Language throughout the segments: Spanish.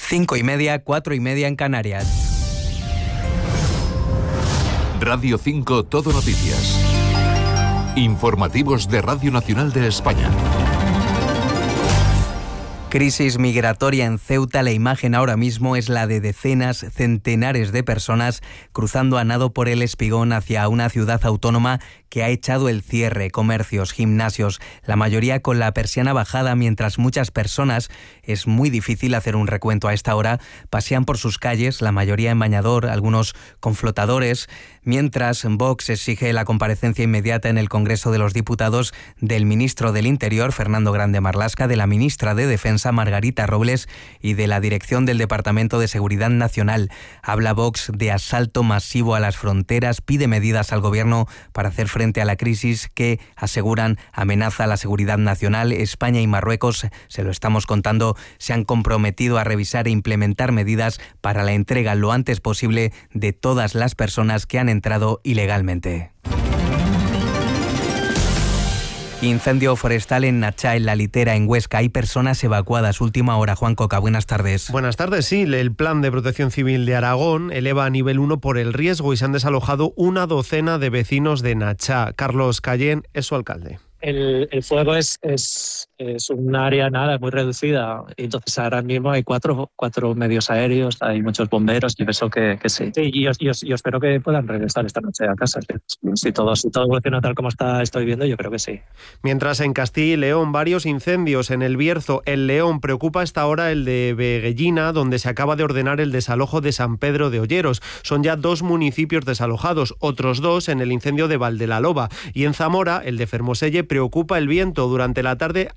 5:30, 4:30 en Canarias. Radio 5 Todo Noticias. Informativos de Radio Nacional de España. Crisis migratoria en Ceuta. La imagen ahora mismo es la de decenas, centenares de personas cruzando a nado por el Espigón hacia una ciudad autónoma que ha echado el cierre, comercios, gimnasios, la mayoría con la persiana bajada, mientras muchas personas, es muy difícil hacer un recuento a esta hora, pasean por sus calles, la mayoría en bañador, algunos con flotadores, mientras Vox exige la comparecencia inmediata en el Congreso de los Diputados del ministro del Interior, Fernando Grande Marlaska, de la ministra de Defensa, Margarita Robles, y de la dirección del Departamento de Seguridad Nacional. Habla Vox de asalto masivo a las fronteras, pide medidas al Gobierno para hacer frente a la crisis que, aseguran, amenaza a la seguridad nacional. España y Marruecos, se lo estamos contando, se han comprometido a revisar e implementar medidas para la entrega lo antes posible de todas las personas que han entrado ilegalmente. Incendio forestal en Nachá, en La Litera, en Huesca. Hay personas evacuadas. Última hora. Juan Coca, buenas tardes. Buenas tardes, sí. El Plan de Protección Civil de Aragón eleva a nivel 1 por el riesgo y se han desalojado una docena de vecinos de Nachá. Carlos Cayén es su alcalde. El fuego es un área muy reducida, entonces ahora mismo hay cuatro medios aéreos, hay muchos bomberos y eso que sí. Y yo espero que puedan regresar esta noche a casa. Si todo evoluciona tal como estoy viendo, yo creo que sí. Mientras en Castilla y León varios incendios en El Bierzo, El León, preocupa a esta hora el de Veguellina, donde se acaba de ordenar el desalojo de San Pedro de Olleros. Son ya 2 municipios desalojados, otros 2 en el incendio de Valdelaloba. Y en Zamora, el de Fermoselle, preocupa el viento durante la tarde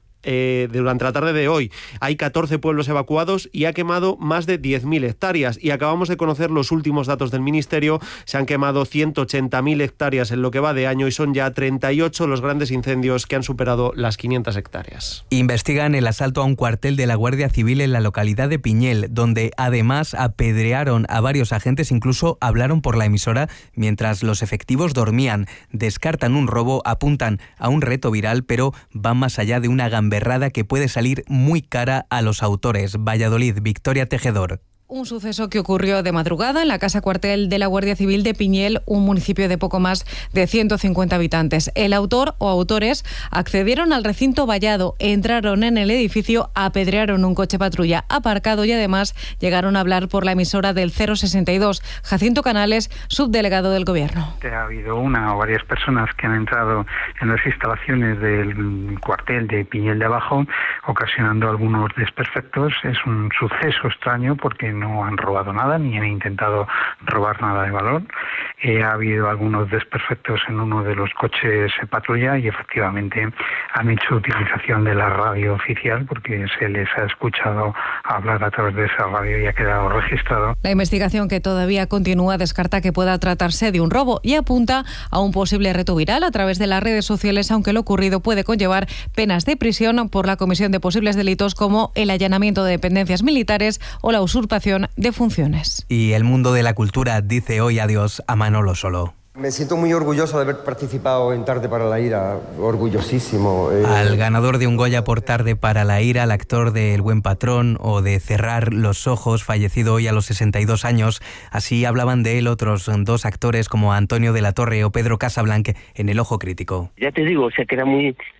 de hoy. Hay 14 pueblos evacuados y ha quemado más de 10.000 hectáreas. Y acabamos de conocer los últimos datos del Ministerio. Se han quemado 180.000 hectáreas en lo que va de año y son ya 38 los grandes incendios que han superado las 500 hectáreas. Investigan el asalto a un cuartel de la Guardia Civil en la localidad de Piñel, donde además apedrearon a varios agentes, incluso hablaron por la emisora mientras los efectivos dormían. Descartan un robo, apuntan a un reto viral, pero van más allá de una gamberrada que puede salir muy cara a los autores. Valladolid, Victoria Tejedor. Un suceso que ocurrió de madrugada en la casa cuartel de la Guardia Civil de Piñel, un municipio de poco más de 150 habitantes. El autor o autores accedieron al recinto vallado, entraron en el edificio, apedrearon un coche patrulla aparcado y además llegaron a hablar por la emisora del 062. Jacinto Canales, subdelegado del Gobierno. Ha habido una o varias personas que han entrado en las instalaciones del cuartel de Piñel de Abajo, ocasionando algunos desperfectos. Es un suceso extraño porque no han robado nada ni han intentado robar nada de valor. Ha habido algunos desperfectos en uno de los coches patrulla y efectivamente han hecho utilización de la radio oficial porque se les ha escuchado hablar a través de esa radio y ha quedado registrado. La investigación, que todavía continúa, descarta que pueda tratarse de un robo y apunta a un posible reto viral a través de las redes sociales, aunque lo ocurrido puede conllevar penas de prisión por la comisión de posibles delitos como el allanamiento de dependencias militares o la usurpación de funciones. Y el mundo de la cultura dice hoy adiós a Manolo Solo. Me siento muy orgulloso de haber participado en Tarde para la Ira, orgullosísimo. Al ganador de un Goya por Tarde para la Ira, al actor de El buen patrón o de Cerrar los ojos, fallecido hoy a los 62 años. Así hablaban de él otros 2 actores como Antonio de la Torre o Pedro Casablanc en El ojo crítico. Ya te digo, que era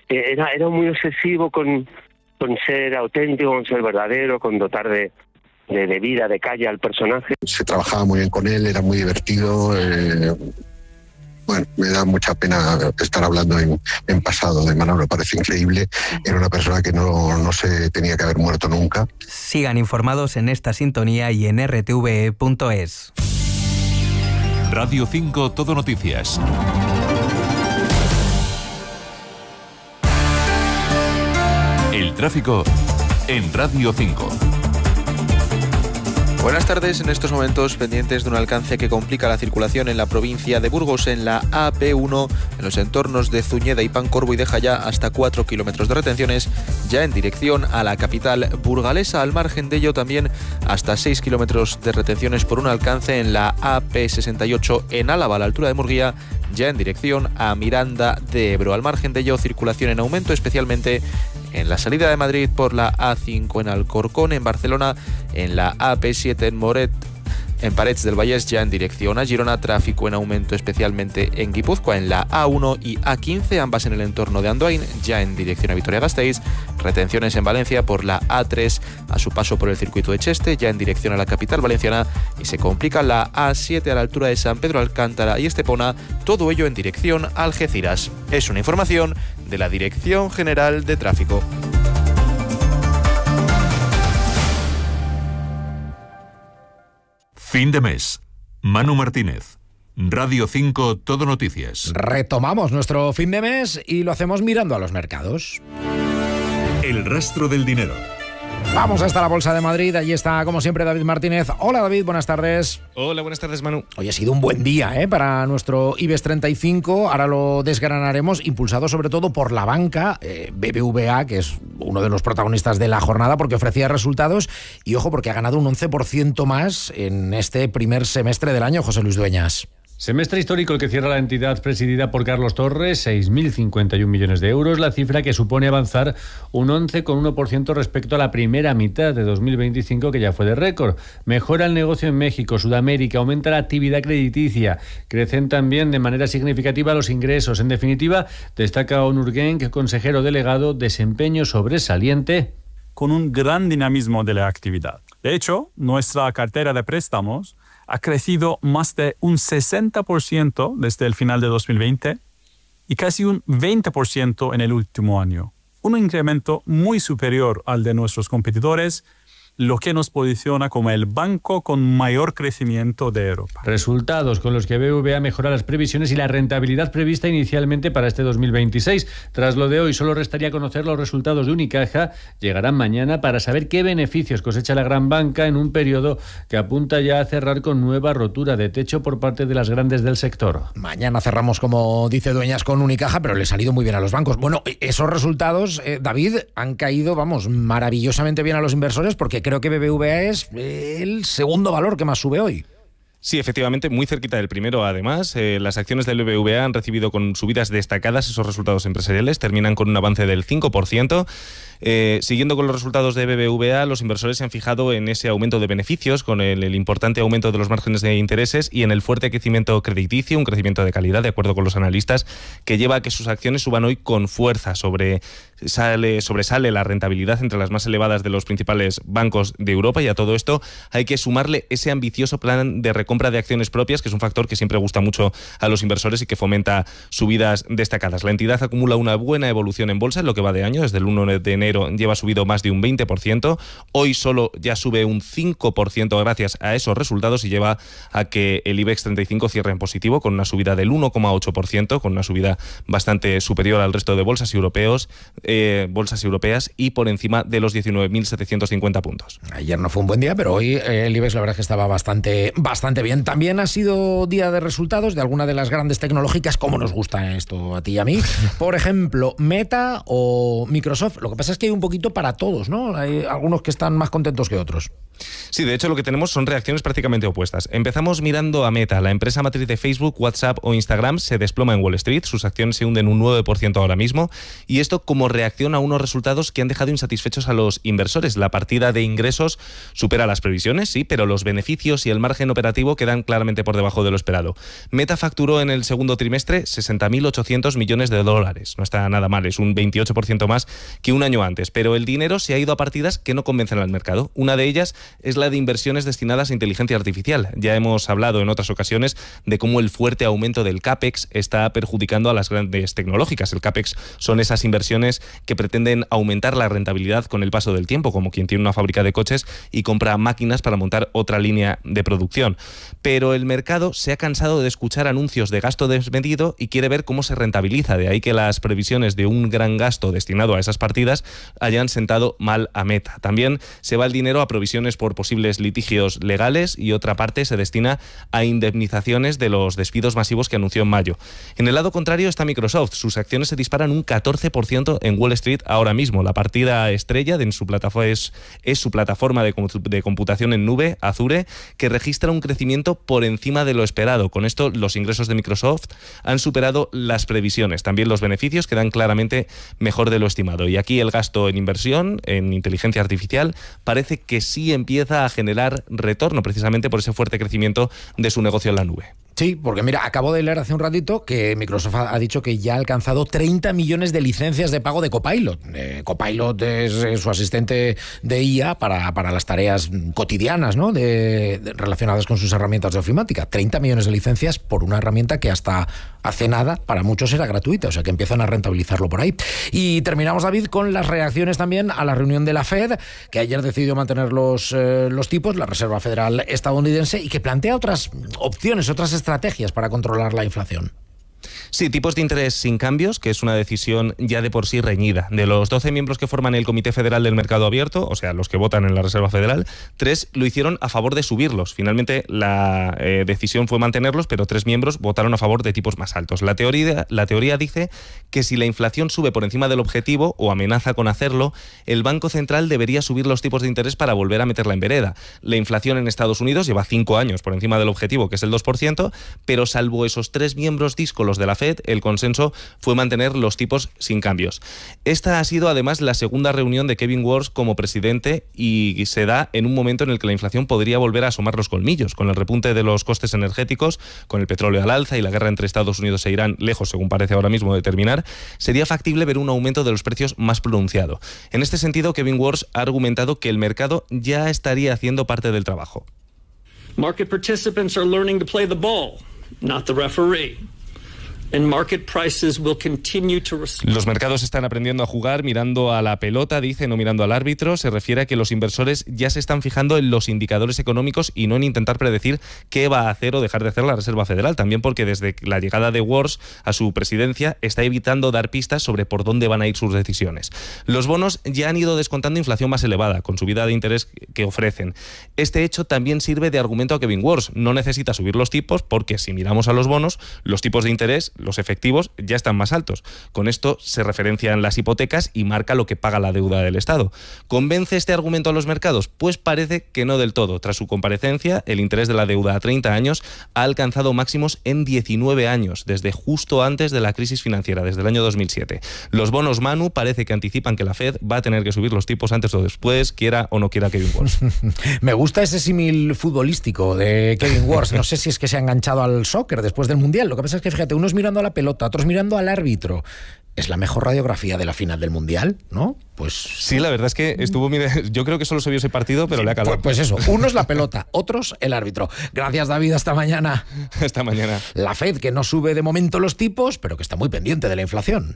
muy obsesivo con ser auténtico, con ser verdadero, con dotar de vida, de calle al personaje. Se trabajaba muy bien con él, era muy divertido. Bueno, me da mucha pena estar hablando en pasado de Manolo, parece increíble. Era una persona que no se tenía que haber muerto nunca. Sigan informados en esta sintonía y en rtve.es. Radio 5 Todo Noticias. El tráfico en Radio 5. Buenas tardes. En estos momentos pendientes de un alcance que complica la circulación en la provincia de Burgos, en la AP1, en los entornos de Zuñeda y Pancorbo, y deja ya hasta 4 kilómetros de retenciones ya en dirección a la capital burgalesa. Al margen de ello, también hasta 6 kilómetros de retenciones por un alcance en la AP68 en Álava, a la altura de Murguía, ya en dirección a Miranda de Ebro. Al margen de ello, circulación en aumento, especialmente en la salida de Madrid por la A5 en Alcorcón, en Barcelona, en la AP7 en Moret, en Parets del Vallès ya en dirección a Girona, tráfico en aumento especialmente en Guipúzcoa, en la A1 y A15, ambas en el entorno de Andoain, ya en dirección a Vitoria-Gasteiz, retenciones en Valencia por la A3 a su paso por el circuito de Cheste, ya en dirección a la capital valenciana, y se complica la A7 a la altura de San Pedro Alcántara y Estepona, todo ello en dirección a Algeciras. Es una información de la Dirección General de Tráfico. Fin de mes. Manu Martínez. Radio 5 Todo Noticias. Retomamos nuestro fin de mes y lo hacemos mirando a los mercados. El rastro del dinero. Vamos hasta la Bolsa de Madrid. Allí está, como siempre, David Martínez. Hola, David, buenas tardes. Hola, buenas tardes, Manu. Hoy ha sido un buen día para nuestro IBEX 35. Ahora lo desgranaremos, impulsado sobre todo por la banca, BBVA, que es uno de los protagonistas de la jornada porque ofrecía resultados. Y ojo, porque ha ganado un 11% más en este primer semestre del año, José Luis Dueñas. Semestre histórico el que cierra la entidad presidida por Carlos Torres, 6.051 millones de euros, la cifra que supone avanzar un 11,1% respecto a la primera mitad de 2025, que ya fue de récord. Mejora el negocio en México, Sudamérica, aumenta la actividad crediticia, crecen también de manera significativa los ingresos. En definitiva, destaca Onur Genç, consejero delegado, desempeño sobresaliente. Con un gran dinamismo de la actividad. De hecho, nuestra cartera de préstamos ha crecido más de un 60% desde el final de 2020 y casi un 20% en el último año. Un incremento muy superior al de nuestros competidores, lo que nos posiciona como el banco con mayor crecimiento de Europa. Resultados con los que BBVA mejora las previsiones y la rentabilidad prevista inicialmente para este 2026. Tras lo de hoy, solo restaría conocer los resultados de Unicaja. Llegarán mañana para saber qué beneficios cosecha la gran banca en un periodo que apunta ya a cerrar con nueva rotura de techo por parte de las grandes del sector. Mañana cerramos, como dice Dueñas, con Unicaja, pero le ha salido muy bien a los bancos. Bueno, esos resultados, David, han caído, maravillosamente bien a los inversores, porque creo que BBVA es el segundo valor que más sube hoy. Sí, efectivamente, muy cerquita del primero. Además, las acciones del BBVA han recibido con subidas destacadas esos resultados empresariales, terminan con un avance del 5%. Siguiendo con los resultados de BBVA, los inversores se han fijado en ese aumento de beneficios, con el importante aumento de los márgenes de intereses y en el fuerte crecimiento crediticio, un crecimiento de calidad, de acuerdo con los analistas, que lleva a que sus acciones suban hoy con fuerza. Sobresale la rentabilidad entre las más elevadas de los principales bancos de Europa, y a todo esto hay que sumarle ese ambicioso plan de recompra de acciones propias, que es un factor que siempre gusta mucho a los inversores y que fomenta subidas destacadas. La entidad acumula una buena evolución en bolsa en lo que va de año. Desde el 1 de enero lleva subido más de un 20%. Hoy solo ya sube un 5% gracias a esos resultados y lleva a que el IBEX 35 cierre en positivo con una subida del 1,8%, con una subida bastante superior al resto de bolsas europeas y por encima de los 19.750 puntos. Ayer no fue un buen día, pero hoy el IBEX la verdad es que estaba bastante bien. También ha sido día de resultados de alguna de las grandes tecnológicas, como nos gusta esto a ti y a mí. Por ejemplo, Meta o Microsoft. Lo que pasa es que hay un poquito para todos, ¿no? Hay algunos que están más contentos que otros. Sí, de hecho lo que tenemos son reacciones prácticamente opuestas. Empezamos mirando a Meta. La empresa matriz de Facebook, WhatsApp o Instagram se desploma en Wall Street. Sus acciones se hunden un 9% ahora mismo. Y esto como reacción a unos resultados que han dejado insatisfechos a los inversores. La partida de ingresos supera las previsiones, sí, pero los beneficios y el margen operativo quedan claramente por debajo de lo esperado. Meta facturó en el segundo trimestre 60.800 millones de dólares. No está nada mal, es un 28% más que un año antes. Pero el dinero se ha ido a partidas que no convencen al mercado. Una de ellas es la de inversiones destinadas a inteligencia artificial. Ya hemos hablado en otras ocasiones de cómo el fuerte aumento del CAPEX está perjudicando a las grandes tecnológicas. El CAPEX son esas inversiones que pretenden aumentar la rentabilidad con el paso del tiempo, como quien tiene una fábrica de coches y compra máquinas para montar otra línea de producción. Pero el mercado se ha cansado de escuchar anuncios de gasto desmedido y quiere ver cómo se rentabiliza. De ahí que las previsiones de un gran gasto destinado a esas partidas hayan sentado mal a Meta. También se va el dinero a provisiones por posibles litigios legales y otra parte se destina a indemnizaciones de los despidos masivos que anunció en mayo. En el lado contrario está Microsoft. Sus acciones se disparan un 14% en Wall Street ahora mismo. La partida estrella de su plataforma es su plataforma de computación en nube, Azure, que registra un crecimiento por encima de lo esperado. Con esto, los ingresos de Microsoft han superado las previsiones. También los beneficios quedan claramente mejor de lo estimado. Y aquí el gasto en inversión, en inteligencia artificial, parece que sí empieza a generar retorno, precisamente por ese fuerte crecimiento de su negocio en la nube. Sí, porque mira, acabo de leer hace un ratito que Microsoft ha dicho que ya ha alcanzado 30 millones de licencias de pago de Copilot. Copilot es su asistente de IA para las tareas cotidianas, ¿no? Relacionadas con sus herramientas de ofimática. 30 millones de licencias por una herramienta que hasta hace nada para muchos era gratuita, o sea que empiezan a rentabilizarlo por ahí. Y terminamos, David, con las reacciones también a la reunión de la Fed, que ayer decidió mantener los tipos, la Reserva Federal estadounidense, y que plantea otras opciones, otras estrategias para controlar la inflación. Sí, tipos de interés sin cambios, que es una decisión ya de por sí reñida. De los 12 miembros que forman el Comité Federal del Mercado Abierto, o sea, los que votan en la Reserva Federal, 3 lo hicieron a favor de subirlos. Finalmente, la decisión fue mantenerlos, pero 3 miembros votaron a favor de tipos más altos. La teoría dice que si la inflación sube por encima del objetivo o amenaza con hacerlo, el Banco Central debería subir los tipos de interés para volver a meterla en vereda. La inflación en Estados Unidos lleva 5 años por encima del objetivo, que es el 2%, pero salvo esos 3 miembros díscolos de la Fed, el consenso fue mantener los tipos sin cambios. Esta ha sido además la segunda reunión de Kevin Warsh como presidente y se da en un momento en el que la inflación podría volver a asomar los colmillos. Con el repunte de los costes energéticos, con el petróleo al alza y la guerra entre Estados Unidos e Irán lejos, según parece ahora mismo, de terminar, sería factible ver un aumento de los precios más pronunciado. En este sentido, Kevin Warsh ha argumentado que el mercado ya estaría haciendo parte del trabajo. Market participants are learning to play the ball, not the referee. Los mercados están aprendiendo a jugar mirando a la pelota, dice, no mirando al árbitro. Se refiere a que los inversores ya se están fijando en los indicadores económicos y no en intentar predecir qué va a hacer o dejar de hacer la Reserva Federal. También porque desde la llegada de Warsh a su presidencia está evitando dar pistas sobre por dónde van a ir sus decisiones. Los bonos ya han ido descontando inflación más elevada, con subida de interés que ofrecen. Este hecho también sirve de argumento a Kevin Warsh. No necesita subir los tipos porque si miramos a los bonos, los tipos de interés, los efectivos, ya están más altos. Con esto se referencian las hipotecas y marca lo que paga la deuda del Estado. ¿Convence este argumento a los mercados? Pues parece que no del todo. Tras su comparecencia, el interés de la deuda a 30 años ha alcanzado máximos en 19 años, desde justo antes de la crisis financiera, desde el año 2007. Los bonos Manu parece que anticipan que la Fed va a tener que subir los tipos antes o después, quiera o no quiera Kevin Warsh. Me gusta ese símil futbolístico de Kevin Warsh. No sé si es que se ha enganchado al soccer después del Mundial. Lo que pasa es que, fíjate, unos mirando a la pelota, otros mirando al árbitro. Es la mejor radiografía de la final del Mundial, ¿no? Pues sí, la verdad es que estuvo... Yo creo que solo se vio ese partido, pero sí, le ha calado. Pues eso, unos la pelota, otros el árbitro. Gracias, David, hasta mañana. Hasta mañana. La Fed, que no sube de momento los tipos, pero que está muy pendiente de la inflación.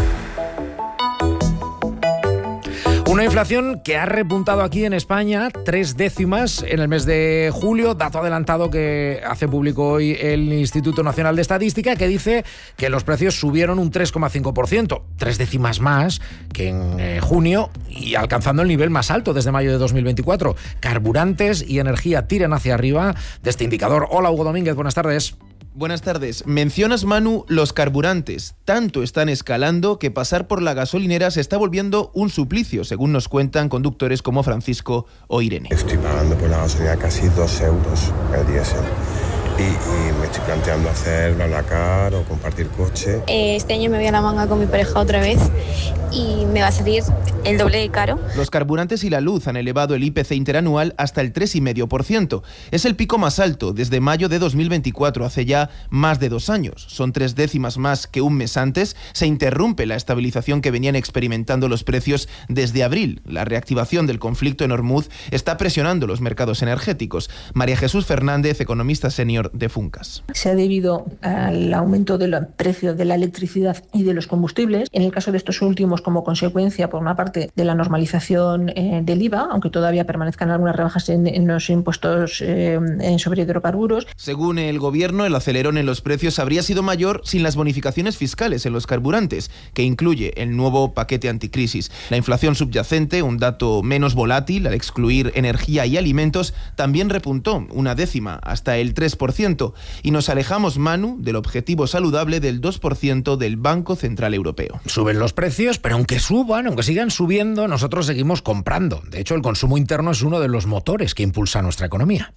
Una inflación que ha repuntado aquí en España 3 décimas en el mes de julio, dato adelantado que hace público hoy el Instituto Nacional de Estadística, que dice que los precios subieron un 3,5%, 3 décimas más que en junio y alcanzando el nivel más alto desde mayo de 2024. Carburantes y energía tiran hacia arriba de este indicador. Hola, Hugo Domínguez, buenas tardes. Buenas tardes. Mencionas, Manu, los carburantes. Tanto están escalando que pasar por la gasolinera se está volviendo un suplicio, según nos cuentan conductores como Francisco o Irene. Estoy pagando por la gasolina casi 2 euros el diésel. Y me estoy planteando hacer BlaBlaCar o compartir coche. Este año me voy a la manga con mi pareja otra vez y me va a salir el doble de caro. Los carburantes y la luz han elevado el IPC interanual hasta el 3,5%. Es el pico más alto desde mayo de 2024, hace ya más de 2 años. Son 3 décimas más que un mes antes. Se interrumpe la estabilización que venían experimentando los precios desde abril. La reactivación del conflicto en Hormuz está presionando los mercados energéticos. María Jesús Fernández, economista senior mayor de Funcas. Se ha debido al aumento del precio de la electricidad y de los combustibles. En el caso de estos últimos, como consecuencia, por una parte, de la normalización del IVA, aunque todavía permanezcan algunas rebajas en los impuestos sobre hidrocarburos. Según el gobierno, el acelerón en los precios habría sido mayor sin las bonificaciones fiscales en los carburantes, que incluye el nuevo paquete anticrisis. La inflación subyacente, un dato menos volátil al excluir energía y alimentos, también repuntó una décima, hasta el 3%, y nos alejamos, Manu, del objetivo saludable del 2% del Banco Central Europeo. Suben los precios, pero aunque sigan subiendo, nosotros seguimos comprando. De hecho, el consumo interno es uno de los motores que impulsa nuestra economía.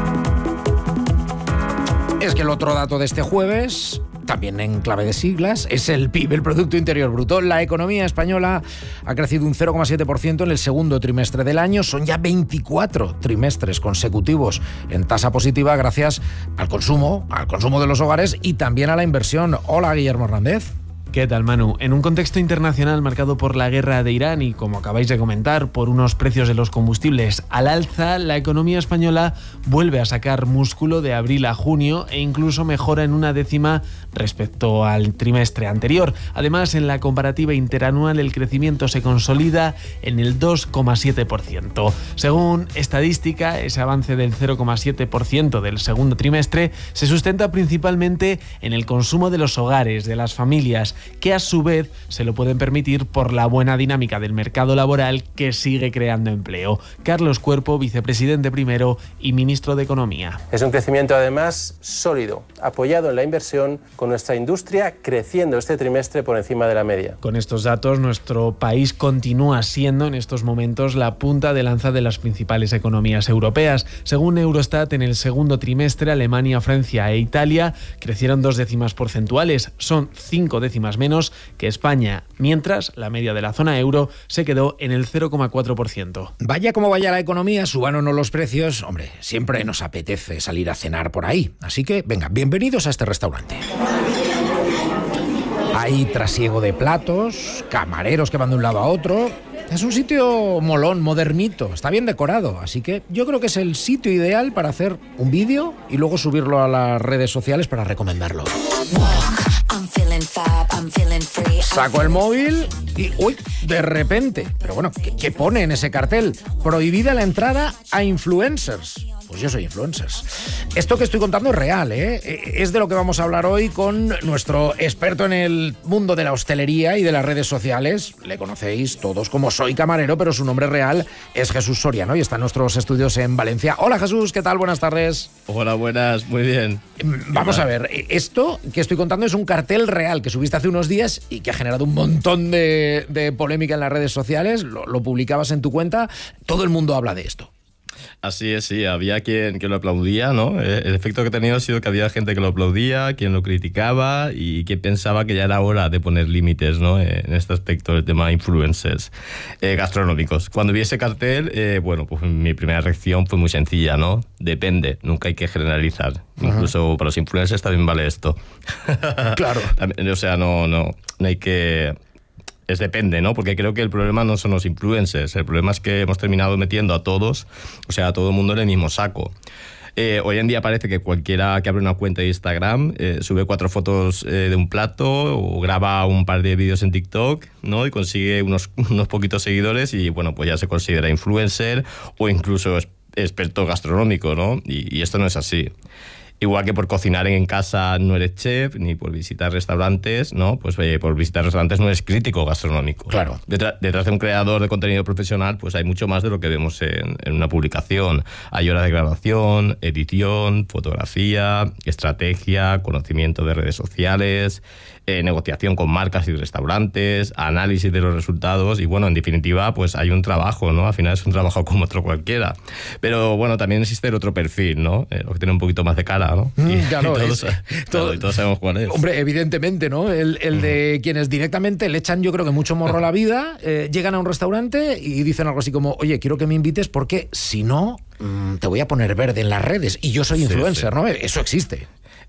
Es que el otro dato de este jueves, también en clave de siglas, es el PIB, el Producto Interior Bruto. La economía española ha crecido un 0,7% en el segundo trimestre del año. Son ya 24 trimestres consecutivos en tasa positiva gracias al consumo de los hogares y también a la inversión. Hola, Guillermo Hernández. ¿Qué tal, Manu? En un contexto internacional marcado por la guerra de Irán y, como acabáis de comentar, por unos precios de los combustibles al alza, la economía española vuelve a sacar músculo de abril a junio e incluso mejora en una décima respecto al trimestre anterior. Además, en la comparativa interanual el crecimiento se consolida en el 2,7%. Según estadística, ese avance del 0,7% del segundo trimestre se sustenta principalmente en el consumo de los hogares, de las familias, que a su vez se lo pueden permitir por la buena dinámica del mercado laboral que sigue creando empleo. Carlos Cuerpo, vicepresidente primero y ministro de Economía. Es un crecimiento además sólido, apoyado en la inversión, con nuestra industria creciendo este trimestre por encima de la media. Con estos datos, nuestro país continúa siendo en estos momentos la punta de lanza de las principales economías europeas. Según Eurostat, en el segundo trimestre, Alemania, Francia e Italia crecieron 2 décimas porcentuales. Son 5 décimas menos que España, mientras la media de la zona euro se quedó en el 0,4%. Vaya como vaya la economía, suban o no los precios, hombre, siempre nos apetece salir a cenar por ahí. Así que, venga, bienvenidos a este restaurante. Hay trasiego de platos, camareros que van de un lado a otro. Es un sitio molón, modernito, está bien decorado, así que yo creo que es el sitio ideal para hacer un vídeo y luego subirlo a las redes sociales para recomendarlo. Saco el móvil y ¡uy! De repente, pero bueno, ¿qué pone en ese cartel? Prohibida la entrada a influencers. Pues yo soy influencers. Esto que estoy contando es real, ¿eh? Es de lo que vamos a hablar hoy con nuestro experto en el mundo de la hostelería y de las redes sociales. Le conocéis todos como Soy Camarero, pero su nombre real es Jesús Soriano y está en nuestros estudios en Valencia. Hola Jesús, ¿qué tal? Buenas tardes. Hola, buenas, muy bien. Vamos a ver, esto que estoy contando es un cartel real que subiste hace unos días y que ha generado un montón de polémica en las redes sociales. Lo publicabas en tu cuenta, todo el mundo habla de esto. Así es, sí, había quien lo aplaudía, ¿no? El efecto que ha tenido ha sido que había gente que lo aplaudía, quien lo criticaba y quien pensaba que ya era hora de poner límites, ¿no? En este aspecto del tema influencers gastronómicos. Cuando vi ese cartel, bueno, pues mi primera reacción fue muy sencilla, ¿no? Depende, nunca hay que generalizar. Ajá. Incluso para los influencers también vale esto. Claro. O sea, no hay que... depende, ¿no? Porque creo que el problema no son los influencers, el problema es que hemos terminado metiendo a todos, o sea, a todo el mundo en el mismo saco. Hoy en día parece que cualquiera que abre una cuenta de Instagram sube 4 fotos de un plato o graba un par de vídeos en TikTok, ¿no? Y consigue unos poquitos seguidores y, bueno, pues ya se considera influencer o incluso experto gastronómico, ¿no? Y esto no es así. Igual que por cocinar en casa no eres chef, ni por visitar restaurantes, ¿no? Pues por visitar restaurantes no eres crítico gastronómico. Claro. Detrás de un creador de contenido profesional, pues hay mucho más de lo que vemos en una publicación. Hay horas de grabación, edición, fotografía, estrategia, conocimiento de redes sociales, negociación con marcas y restaurantes, análisis de los resultados y, bueno, en definitiva, pues hay un trabajo, ¿no? Al final es un trabajo como otro cualquiera. Pero, bueno, también existe el otro perfil, ¿no? Lo que tiene un poquito más de cara, ¿no? Claro, y todos sabemos cuál es. Hombre, evidentemente, ¿no? El de quienes directamente le echan, yo creo que mucho morro a la vida, llegan a un restaurante y dicen algo así como, oye, quiero que me invites porque si no, te voy a poner verde en las redes y yo soy influencer, sí. ¿No? Eso existe.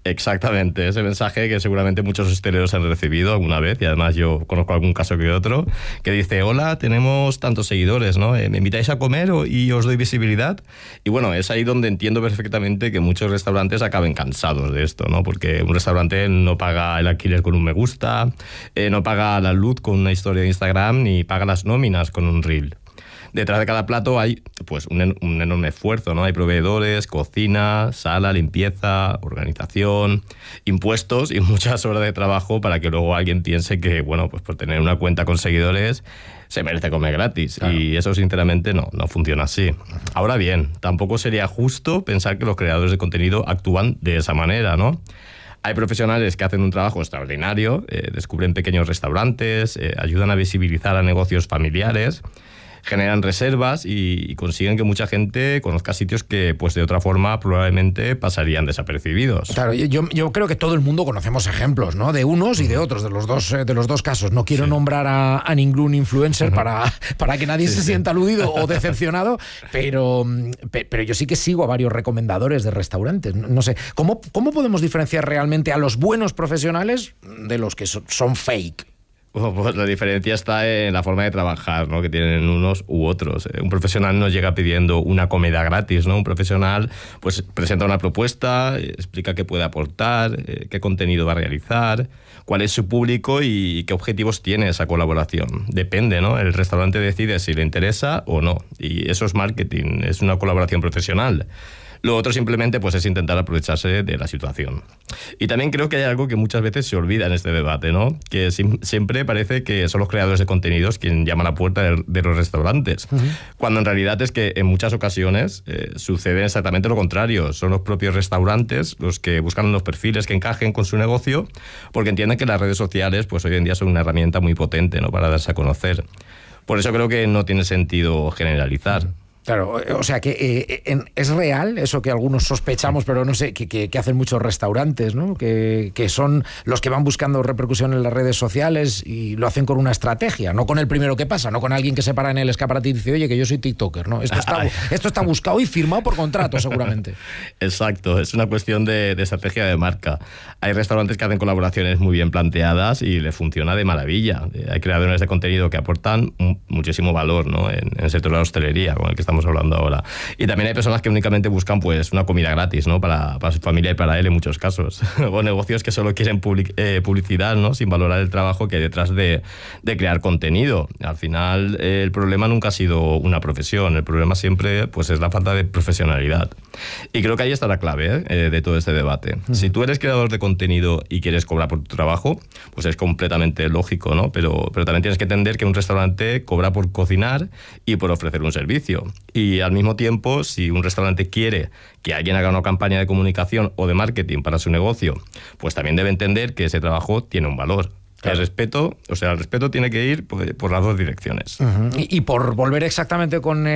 Exactamente, ese mensaje que seguramente muchos hosteleros han recibido alguna vez, y además yo conozco algún caso que otro, que dice: hola, tenemos tantos seguidores, ¿no? ¿Me invitáis a comer y os doy visibilidad? Y bueno, es ahí donde entiendo perfectamente que muchos restaurantes acaben cansados de esto, ¿no? Porque un restaurante no paga el alquiler con un me gusta, no paga la luz con una historia de Instagram, ni paga las nóminas con un reel. Detrás de cada plato hay pues un enorme esfuerzo, ¿no? Hay proveedores, cocina, sala, limpieza, organización, impuestos y muchas horas de trabajo para que luego alguien piense que, bueno, pues por tener una cuenta con seguidores se merece comer gratis. Claro. Y eso sinceramente no funciona así. Ahora bien, tampoco sería justo pensar que los creadores de contenido actúan de esa manera, ¿no? Hay profesionales que hacen un trabajo extraordinario, descubren pequeños restaurantes, ayudan a visibilizar a negocios familiares, generan reservas y consiguen que mucha gente conozca sitios que pues de otra forma probablemente pasarían desapercibidos. Claro, yo creo que todo el mundo conocemos ejemplos, ¿no? De unos y de otros, de los dos casos. No quiero nombrar a ningún influencer para que nadie se sienta aludido o decepcionado, pero yo sí que sigo a varios recomendadores de restaurantes. No sé, ¿cómo podemos diferenciar realmente a los buenos profesionales de los que son fake? Pues la diferencia está en la forma de trabajar, ¿no? Que tienen unos u otros. Un profesional no llega pidiendo una comida gratis, ¿no? Un profesional pues presenta una propuesta, explica qué puede aportar, qué contenido va a realizar, cuál es su público y qué objetivos tiene esa colaboración. Depende, ¿no? El restaurante decide si le interesa o no. Y eso es marketing, es una colaboración profesional. Lo otro simplemente pues es intentar aprovecharse de la situación. Y también creo que hay algo que muchas veces se olvida en este debate, ¿no? Que siempre parece que son los creadores de contenidos quien llaman a la puerta de los restaurantes, cuando en realidad es que en muchas ocasiones sucede exactamente lo contrario. Son los propios restaurantes los que buscan los perfiles que encajen con su negocio, porque entienden que las redes sociales pues hoy en día son una herramienta muy potente, ¿no? Para darse a conocer. Por eso creo que no tiene sentido generalizar. Claro, o sea que es real eso que algunos sospechamos, pero no sé, que hacen muchos restaurantes, ¿no? Que son los que van buscando repercusión en las redes sociales y lo hacen con una estrategia, no con el primero que pasa, no con alguien que se para en el escaparate y dice: oye, que yo soy tiktoker, ¿no? Esto está buscado y firmado por contrato, seguramente. Exacto, es una cuestión de estrategia de marca. Hay restaurantes que hacen colaboraciones muy bien planteadas y les funciona de maravilla. Hay creadores de contenido que aportan muchísimo valor, ¿no? En el sector de la hostelería, con el que estamos hablando ahora. Y también hay personas que únicamente buscan pues una comida gratis, ¿no? Para su familia y para él en muchos casos. O negocios que solo quieren publicidad, ¿no? Sin valorar el trabajo que hay detrás de crear contenido. Al final el problema nunca ha sido una profesión, el problema siempre pues es la falta de profesionalidad. Y creo que ahí está la clave de todo este debate. Si tú eres creador de contenido y quieres cobrar por tu trabajo, pues es completamente lógico, ¿no? Pero también tienes que entender que un restaurante cobra por cocinar y por ofrecer un servicio. Y al mismo tiempo, si un restaurante quiere que alguien haga una campaña de comunicación o de marketing para su negocio, pues también debe entender que ese trabajo tiene un valor. Claro. El respeto tiene que ir por las dos direcciones. Y por volver exactamente con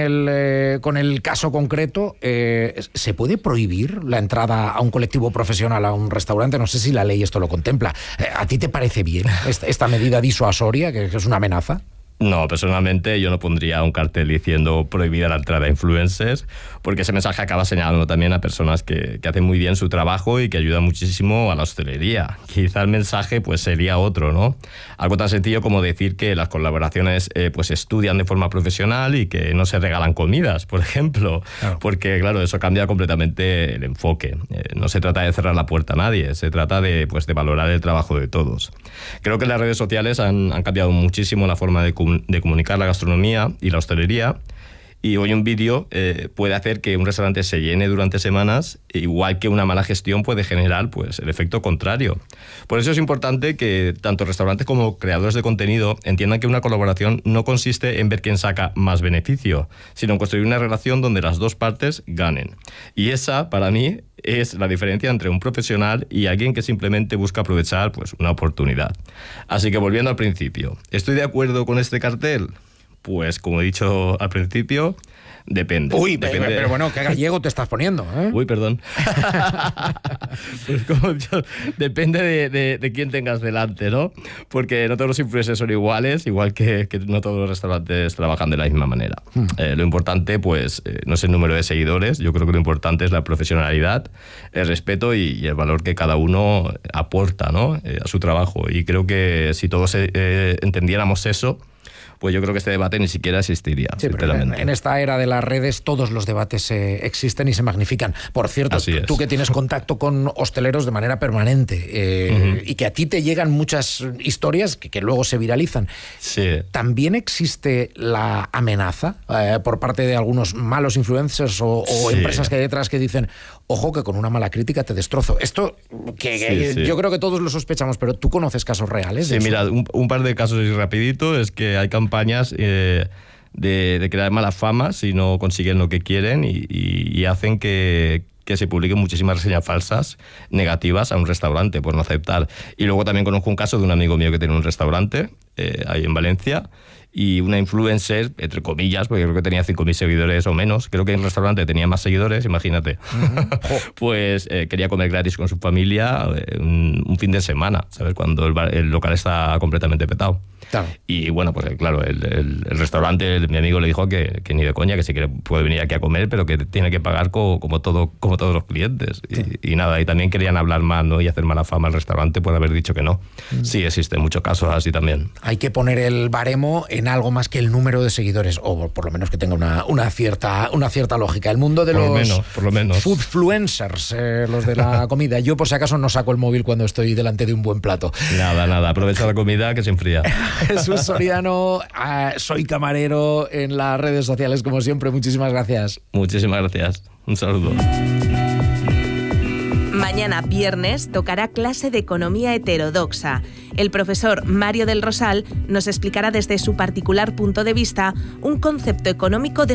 el caso concreto, ¿se puede prohibir la entrada a un colectivo profesional a un restaurante? No sé si la ley esto lo contempla. ¿A ti te parece bien esta medida disuasoria, que es una amenaza? No, personalmente yo no pondría un cartel diciendo prohibida la entrada a influencers, porque ese mensaje acaba señalando también a personas que hacen muy bien su trabajo y que ayudan muchísimo a la hostelería. Quizá el mensaje pues sería otro, ¿no? Algo tan sencillo como decir que las colaboraciones pues estudian de forma profesional y que no se regalan comidas, por ejemplo. Claro. Porque claro, eso cambia completamente el enfoque. No se trata de cerrar la puerta a nadie, se trata de valorar el trabajo de todos. Creo que las redes sociales han cambiado muchísimo la forma de comunicar la gastronomía y la hostelería, y hoy un vídeo puede hacer que un restaurante se llene durante semanas, igual que una mala gestión puede generar pues el efecto contrario. Por eso es importante que tanto restaurantes como creadores de contenido entiendan que una colaboración no consiste en ver quién saca más beneficio, sino en construir una relación donde las dos partes ganen. Y esa, para mí, es la diferencia entre un profesional y alguien que simplemente busca aprovechar pues una oportunidad. Así que volviendo al principio, ¿estoy de acuerdo con este cartel? Pues como he dicho al principio, Depende. Uy, depende. pero bueno, qué gallego te estás poniendo, ¿eh? Uy, perdón. Pues depende de quién tengas delante, ¿no? Porque no todos los influencers son iguales, igual que no todos los restaurantes trabajan de la misma manera. Lo importante, pues, no es el número de seguidores. Yo creo que lo importante es la profesionalidad, el respeto y el valor que cada uno aporta, ¿no? A su trabajo. Y creo que si todos entendiéramos eso, pues yo creo que este debate ni siquiera existiría. Sí, pero en esta era de las redes todos los debates existen y se magnifican. Por cierto, tú que tienes contacto con hosteleros de manera permanente y que a ti te llegan muchas historias que luego se viralizan. Sí. ¿También existe la amenaza por parte de algunos malos influencers o empresas que hay detrás que dicen, ojo que con una mala crítica te destrozo? Esto yo creo que todos lo sospechamos, pero ¿tú conoces casos reales? Sí, mira, un par de casos y rapidito es que hay campañas de crear mala fama si no consiguen lo que quieren y hacen que se publiquen muchísimas reseñas falsas negativas a un restaurante por no aceptar. Y luego también conozco un caso de un amigo mío que tiene un restaurante ahí en Valencia, y una influencer, entre comillas, porque creo que tenía 5.000 seguidores o menos, creo que en el restaurante tenía más seguidores, imagínate, pues quería comer gratis con su familia un fin de semana, ¿sabes? Cuando el local está completamente petado. Claro. Y bueno, pues claro, el restaurante, mi amigo le dijo que ni de coña, que si quiere puede venir aquí a comer, pero que tiene que pagar como todos los clientes. Sí. Y nada, y también querían hablar mal, ¿no? Y hacer mala fama al restaurante por haber dicho que no. Sí, existen muchos casos así también. Hay que poner el baremo en algo más que el número de seguidores, o por lo menos que tenga una cierta lógica. El mundo de por lo menos. Foodfluencers, los de la comida. Yo, por si acaso, no saco el móvil cuando estoy delante de un buen plato. Nada, aprovecha la comida que se enfría. Jesús Soriano, soy camarero en las redes sociales, como siempre. Muchísimas gracias. Muchísimas gracias. Un saludo. Mañana viernes tocará clase de economía heterodoxa. El profesor Mario del Rosal nos explicará desde su particular punto de vista un concepto económico